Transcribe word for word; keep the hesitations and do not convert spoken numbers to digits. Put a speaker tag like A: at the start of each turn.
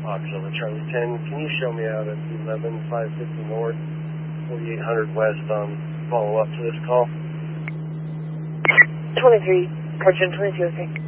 A: Fox over Charlie ten. Can you show me out at eleven five fifty North, forty-eight hundred West on follow up to this call?
B: twenty-three, Fortune twenty-two, okay.